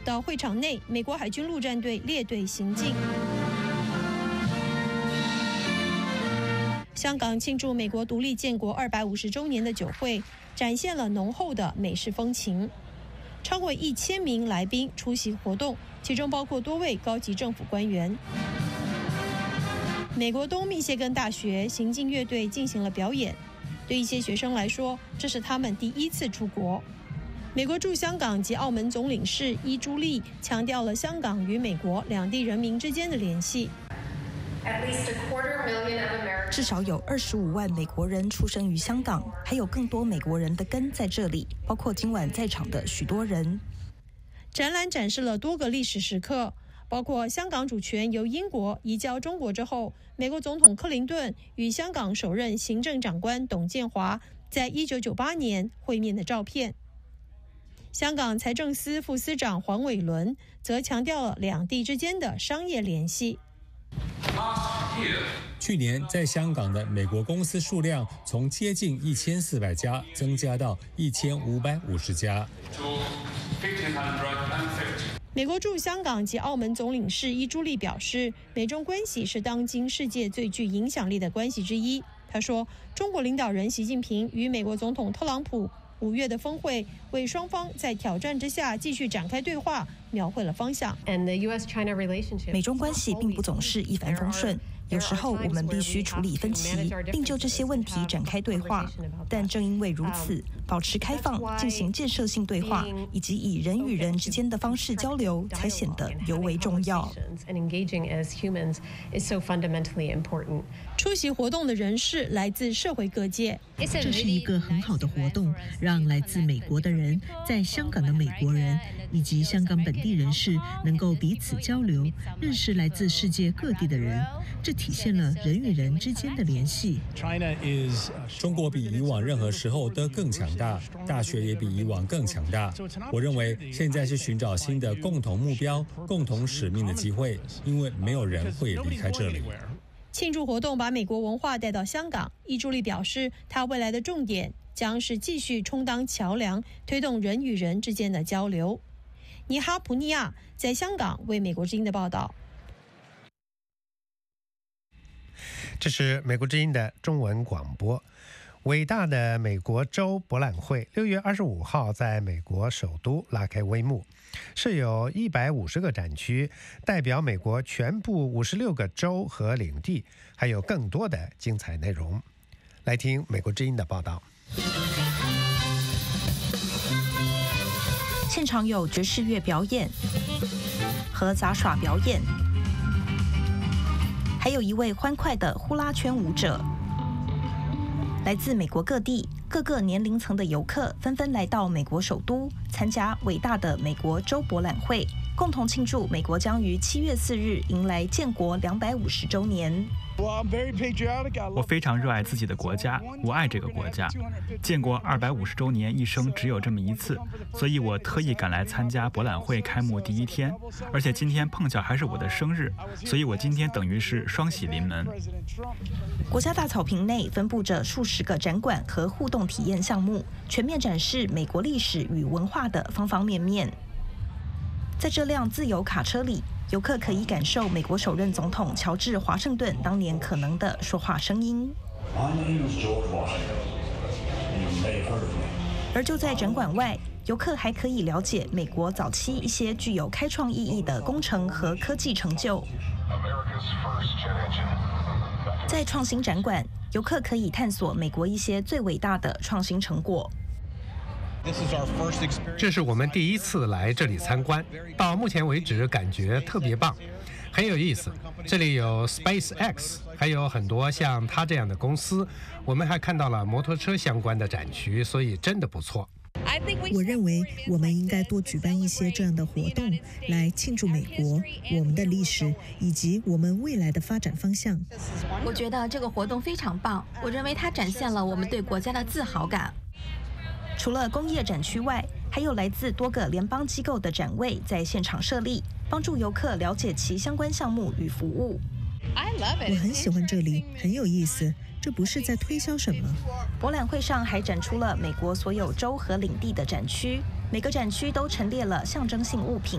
到会场内，美国海军陆战队列队行进。香港庆祝美国独立建国250周年的酒会，展现了浓厚的美式风情。超过1000名来宾出席活动，其中包括多位高级政府官员。美国东密歇根大学行进乐队进行了表演，对一些学生来说，这是他们第一次出国。美国驻香港及澳门总领事伊朱莉强调了香港与美国两地人民之间的联系。 至少有25万美国人出生于香港，还有更多美国人的根在这里，包括今晚在场的许多人。 展览展示了多个历史时刻，包括香港主权由英国移交中国之后，美国总统克林顿与香港首任行政长官董建华在1998年会面的照片。香港财政司副司长黄伟伦则强调了两地之间的商业联系。 去年在香港的美国公司数量从接近1400家增加到1550家。 美国驻香港及澳门总领事伊朱莉表示，美中关系是当今世界最具影响力的关系之一。他说，中国领导人习近平与美国总统特朗普5月的峰会，为双方在挑战之下继续展开对话描绘了方向。 美中关系并不总是一帆风顺，有时候我们必须处理分歧，并就这些问题展开对话。但正因为如此，保持开放、进行建设性对话，以及以人与人之间的方式交流，才显得尤为重要。 出席活动的人士来自社会各界。 这是一个很好的活动，让来自美国的人、在香港的美国人以及香港本地人士能够彼此交流，认识来自世界各地的人。这体现了人与人之间的联系。 中国比以往任何时候都更强大，大学也比以往更强大。我认为现在是寻找新的共同目标、共同使命的机会，因为没有人会离开这里。 庆祝活动把美国文化带到香港，伊朱莉表示，他未来的重点将是继续充当桥梁，推动人与人之间的交流。尼哈普尼亚在香港为美国之音的报道。 这是美国之音的中文广播。伟大的美国州博览会6月25号在美国首都拉开帷幕，设有150个展区，代表美国全部56个州和领地，还有更多的精彩内容。来听美国之音的报道。 现场有爵士乐表演和杂耍表演，还有一位欢快的呼啦圈舞者。来自美国各地各个年龄层的游客纷纷来到美国首都，参加伟大的美国州博览会，共同庆祝美国将于7月4日迎来建国250周年。 我非常热爱自己的国家，我爱这个国家。建国250周年一生只有这么一次，所以我特意赶来参加博览会开幕第一天，而且今天碰巧还是我的生日，所以我今天等于是双喜临门。 国家大草坪内分布着数十个展馆和互动体验项目，全面展示美国历史与文化的方方面面。在这辆自由卡车里，游客可以感受美国首任总统乔治·华盛顿当年可能的说话声音。而就在展馆外，游客还可以了解美国早期一些具有开创意义的工程和科技成就。在创新展馆，游客可以探索美国一些最伟大的创新成果。 这是我们第一次来这里参观，到目前为止感觉特别棒，很有意思。这里有 SpaceX， 还有很多像它这样的公司。我们还看到了摩托车相关的展区，所以真的不错。 我认为我们应该多举办一些这样的活动，来庆祝美国、我们的历史以及我们未来的发展方向。 我觉得这个活动非常棒，我认为它展现了我们对国家的自豪感。 除了工业展区外，还有来自多个联邦机构的展位在现场设立，帮助游客了解其相关项目与服务。 我很喜欢这里，很有意思。这不是在推销什么。 博览会上还展出了美国所有州和领地的展区，每个展区都陈列了象征性物品，